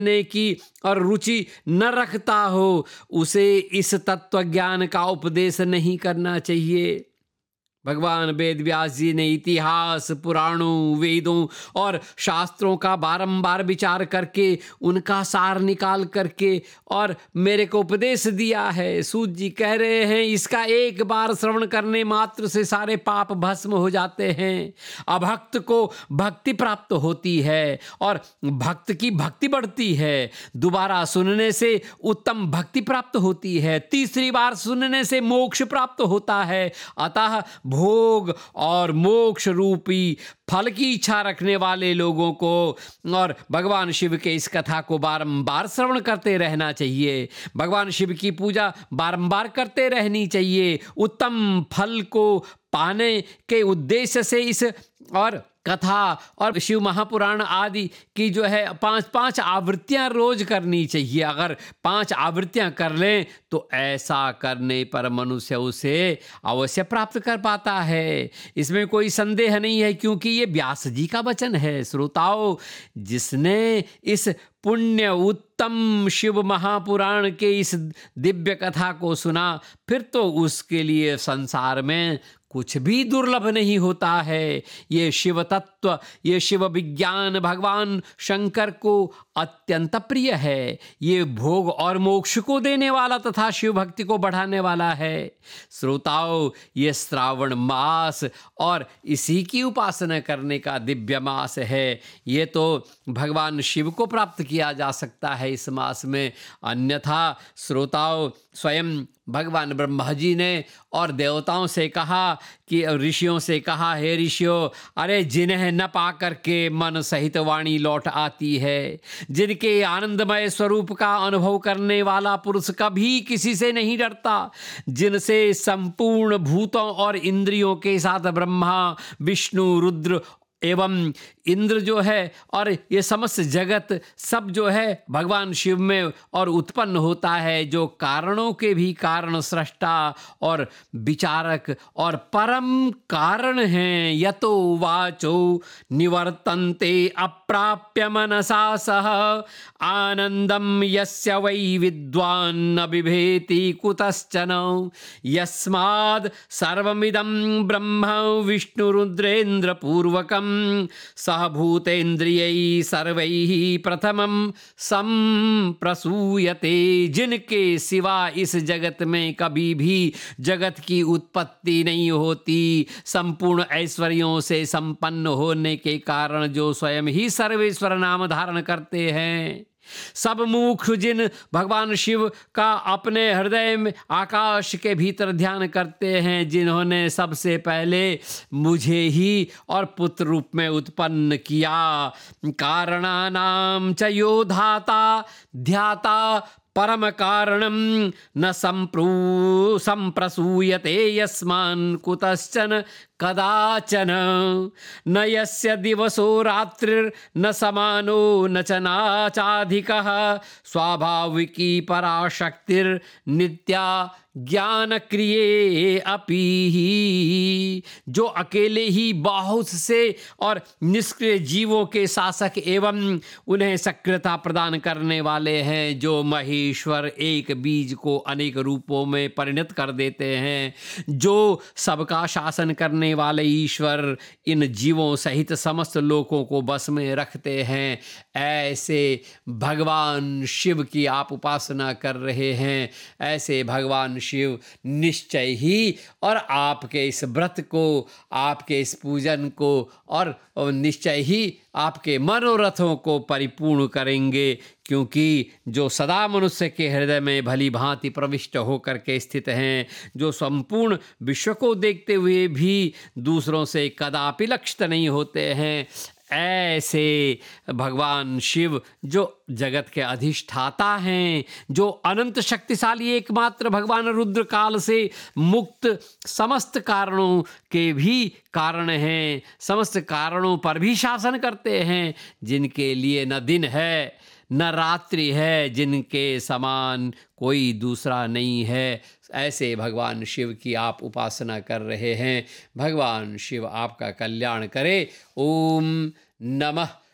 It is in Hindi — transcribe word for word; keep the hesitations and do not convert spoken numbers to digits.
ने की और रुचि न रखता हो, उसे इस तत्व ज्ञान का उपदेश नहीं करना चाहिए। भगवान वेद व्यास जी ने इतिहास, पुराणों, वेदों और शास्त्रों का बारंबार विचार करके उनका सार निकाल करके और मेरे को उपदेश दिया है। सूत जी कह रहे हैं इसका एक बार श्रवण करने मात्र से सारे पाप भस्म हो जाते हैं। अभक्त को भक्ति प्राप्त होती है और भक्त की भक्ति बढ़ती है। दोबारा सुनने से उत्तम भक्ति प्राप्त होती है। तीसरी बार सुनने से मोक्ष प्राप्त होता है। अतः भोग और मोक्ष रूपी फल की इच्छा रखने वाले लोगों को और भगवान शिव के इस कथा को बारंबार श्रवण करते रहना चाहिए। भगवान शिव की पूजा बारंबार करते रहनी चाहिए। उत्तम फल को पाने के उद्देश्य से इस और कथा और शिव महापुराण आदि की जो है पांच पांच आवृत्तियां रोज करनी चाहिए। अगर पांच आवृत्तियां कर लें तो ऐसा करने पर मनुष्य उसे अवश्य प्राप्त कर पाता है। इसमें कोई संदेह नहीं है, क्योंकि ये व्यास जी का वचन है। श्रोताओं, जिसने इस पुण्य उत्तम शिव महापुराण के इस दिव्य कथा को सुना, फिर तो उसके लिए संसार में कुछ भी दुर्लभ नहीं होता है। ये शिव तत्व, ये शिव विज्ञान भगवान शंकर को अत्यंत प्रिय है। ये भोग और मोक्ष को देने वाला तथा शिव भक्ति को बढ़ाने वाला है। श्रोताओं, ये श्रावण मास और इसी की उपासना करने का दिव्य मास है। ये तो भगवान शिव को प्राप्त किया जा सकता है इस मास में। अन्यथा श्रोताओं, स्वयं भगवान ब्रह्मा जी ने और देवताओं से कहा कि ऋषियों से कहा, हे ऋषियों, अरे जिन्हें न पा करके मन सहित वाणी लौट आती है, जिनके आनंदमय स्वरूप का अनुभव करने वाला पुरुष कभी किसी से नहीं डरता, जिनसे संपूर्ण भूतों और इंद्रियों के साथ ब्रह्मा, विष्णु, रुद्र एवं इंद्र जो है और ये समस्त जगत सब जो है भगवान शिव में और उत्पन्न होता है, जो कारणों के भी कारण सृष्टा और विचारक और परम कारण हैं। यतो वाचो निवर्तन्ते अप्राप्य मनसा सह आनंदम यस्य वै विद्वान् न बिभेति कुतश्चन यस्माद् सर्वमिदं ब्रह्म विष्णुरुद्रेन्द्र पूर्वकम् सहभूतेन्द्रियै सर्वैः प्रथमं संप्रसूयते। जिनके सिवा इस जगत में कभी भी जगत की उत्पत्ति नहीं होती, संपूर्ण ऐश्वर्यों से संपन्न होने के कारण जो स्वयं ही सर्वेश्वर नाम धारण करते हैं, सब मुख जिन भगवान शिव का अपने हृदय में आकाश के भीतर ध्यान करते हैं, जिन्होंने सबसे पहले मुझे ही और पुत्र रूप में उत्पन्न किया। कारणानां च यो धाता ध्याता परम कारणं न संप्रू संप्रसूयते यस्मान् कुतश्चन कदाचन न यस्य दिवसो रात्रिर्न समानो न च नाचाधिकः स्वाभाविकी पराशक्तिर्नित्या ज्ञान क्रिये अपि। जो अकेले ही बहुत से और निष्क्रिय जीवों के शासक एवं उन्हें सक्रियता प्रदान करने वाले हैं, जो महेश्वर एक बीज को अनेक रूपों में परिणत कर देते हैं, जो सबका शासन करने वाले ईश्वर इन जीवों सहित समस्त लोकों को बस में रखते हैं, ऐसे भगवान शिव की आप उपासना कर रहे हैं। ऐसे भगवान शिव निश्चय ही और आपके इस व्रत को, आपके इस पूजन को और निश्चय ही आपके मनोरथों को परिपूर्ण करेंगे, क्योंकि जो सदा मनुष्य के हृदय में भली भांति प्रविष्ट होकर के स्थित हैं, जो संपूर्ण विश्व को देखते हुए भी दूसरों से कदापि लक्षित नहीं होते हैं, ऐसे भगवान शिव जो जगत के अधिष्ठाता हैं, जो अनंत शक्तिशाली एकमात्र भगवान रुद्र काल से मुक्त समस्त कारणों के भी कारण हैं, समस्त कारणों पर भी शासन करते हैं, जिनके लिए न दिन है न रात्रि है, जिनके समान कोई दूसरा नहीं है, ऐसे भगवान शिव की आप उपासना कर रहे हैं। भगवान शिव आपका कल्याण करे। ओम नमः